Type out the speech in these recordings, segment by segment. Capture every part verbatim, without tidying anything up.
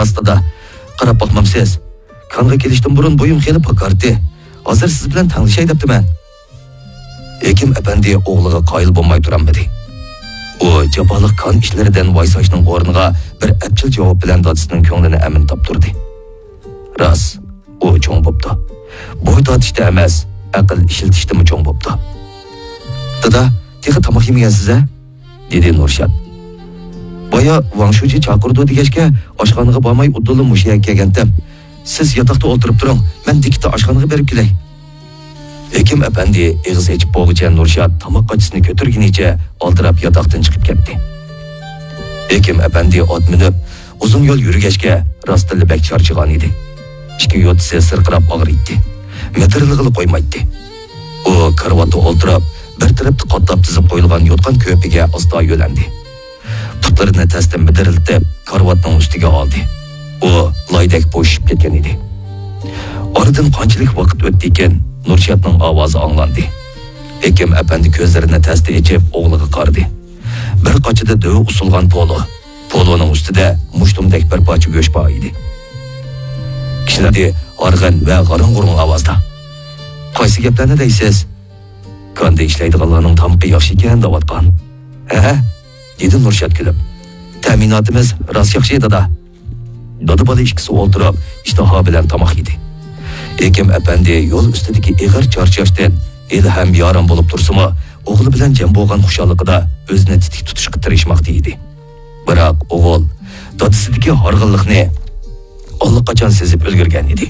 rastida qarab boqmamsiz. Kanga kelishdan burun boyum xeli pakardi. Hozir siz bilan tanglishay debdiman. Hekim efendi o'g'liga qoyil bo'lmay turamadi. U jaboliq kan ishlaridan vaysashning o'rniga bir apchil javob bilan dadisining ko'nglini amin toptirdi. Ras, u cho'ng bo'pti. Bo'y tortishda emas, aql ishiltishdimi cho'ng bo'pti. Dada, texi tomoq yemagansiz-a? dedi Nurshad. Boya Vangshuji chaqirdi degashga oshxonaga bormay udulib mushaga kelgandim. Siz yotoqda o'tirib turing, men dikta oshxonaga berib kelay. Hekim efendi eg'iz echib bo'g'icha Nurshad tomoq qachisini ko'targunicha oldirab yotoqdan chiqib ketdi. Hekim efendi ot minib uzun yo'l yurgashga rostili bek charchagan edi. Ikki yo'tisi sirqirab og'riydi. Metrlig'ini qo'ymaydi. U karvatda o'ltirib, bir tarafda qotlab tizib qo'yilgan yotgan ko'piga asta yo'landi. Putlarini tasdan bidiriltib, karvatning ustiga oldi. U loydek bo'shib ketgan edi. Oradan qanchalik vaqt o'tdi ekan, Nurshadning ovozi anglandi. Hekim efendi ko'zlarini tasda echib o'g'liga qaradi. Bir qochida döv usulgan polo. Poloning ustida mushtumdek bir parcha go'sht bor edi. Kishilar org'an va g'arin-g'urun ovozda. Qaysi gaplarni deysiz? Qanday ishlaydiganlarning tamqi yaxshi ekan deyotgan. Ha? dedi Nurshad kulib. Ta'minotimiz rost yaxshi edi-da. Dada bola ikkisi o'ltirib, ishtaha bilan tomoq yedi. Hekim efendi yo'l ustidagi ig'ir charchashdan eli ham yoram bo'lib tursimi, o'g'li bilan jam bo'lgan xushalligida o'zini titik tutishga tirishmoqda edi. Biroq o'g'il dadasidagi horg'inlikni allaqachon sezib ulgurgan edi.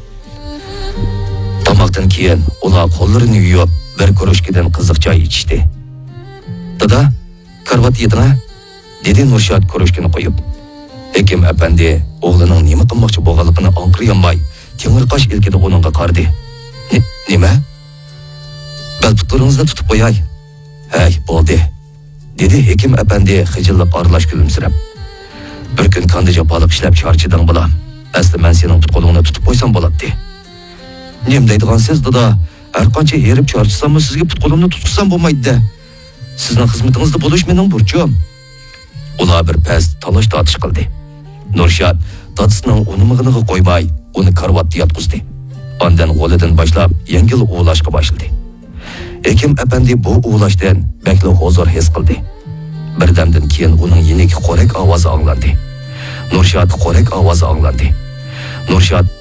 Tomoqdan keyin ular qo'llarini yuvib, bir ko'rishkidan qiziq choy ichishdi. Dada, karvat yedingmi? dedi Nurshad ko'rishkini qo'yib. Hekim efendi o'g'lining nima qilmoqchi bo'lganligini anqirolmay, temir qosh ilkida uningga qaradi. Nima? Balputlaringizni tutib qo'yay. Hay, bo'ldi, dedi hekim efendi xijillik aralash kulimsirab. Bir kun qanday jaboliq ishlab charchadan bo'la. Asli men sening tutqolingni tutib qo'ysam bo'ladi. Nim deydigansiz dada, har qancha herib charchsam sizga tutqolimni tutqizsam bo'lmaydi. Sizning xizmatingizda bo'lish mening burchim. Ular bir pas talash tortish qildi. Nurshad dadisining unimig'iniga qo'ymay, uni karvatga yotqizdi. Ondan qo'lidan boshlab yengil o'lashga boshladi. Hekim efendi bu o'lashdan bakli huzur his qildi. Birdamdan keyin uning yenik qo'rak ovozi anglandi. Nurshad qo'rak ovozi anglandi. Nurshad